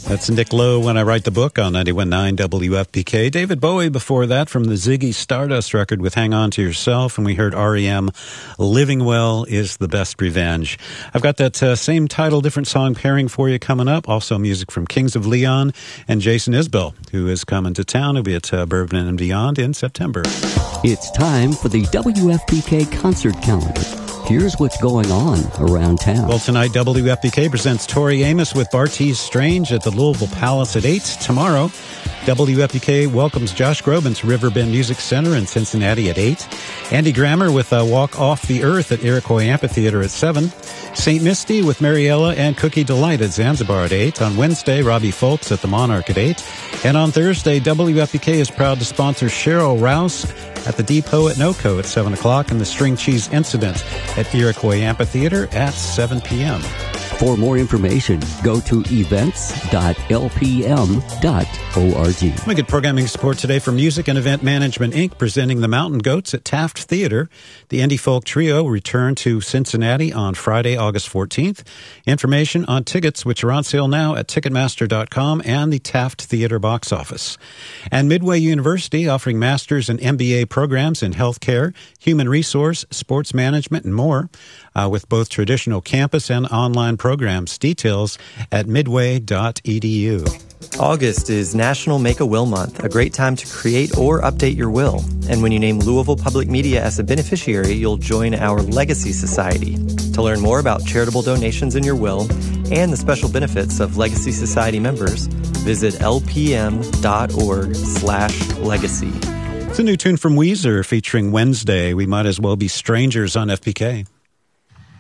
That's Nick Lowe, When I Write the Book, on 91.9 WFPK. David Bowie before that from the Ziggy Stardust record with Hang On to Yourself, and we heard R.E.M. Living Well is the Best Revenge. I've got that same title, different song pairing for you coming up. Also music from Kings of Leon and Jason Isbell, who is coming to town. He'll be at Bourbon and Beyond in September. It's time for the WFPK concert calendar. Here's what's going on around town. Well, tonight, WFPK presents Tori Amos with Bartees Strange at the Louisville Palace at 8. Tomorrow, WFPK welcomes Josh Groban to Riverbend Music Center in Cincinnati at 8. Andy Grammer with Walk Off the Earth at Iroquois Amphitheater at 7. St. Misty with Mariella and Cookie Delight at Zanzibar at 8. On Wednesday, Robbie Folks at the Monarch at 8. And on Thursday, WFPK is proud to sponsor Cheryl Rouse at the Depot at NOCO at 7 o'clock and the String Cheese Incident at Iroquois Amphitheater at 7 p.m. For more information, go to events.lpm.org. We get programming support today for Music and Event Management, Inc., presenting the Mountain Goats at Taft Theater. The Indie Folk Trio return to Cincinnati on Friday, August 14th. Information on tickets, which are on sale now at Ticketmaster.com and the Taft Theater box office. And Midway University offering master's and MBA programs in healthcare, human resource, sports management, and more, with both traditional campus and online programs. Details at midway.edu. August is National Make-A-Will Month, a great time to create or update your will. And when you name Louisville Public Media as a beneficiary, you'll join our Legacy Society. To learn more about charitable donations in your will and the special benefits of Legacy Society members, visit lpm.org/legacy. It's a new tune from Weezer featuring Wednesday. We Might As Well Be Strangers on FPK.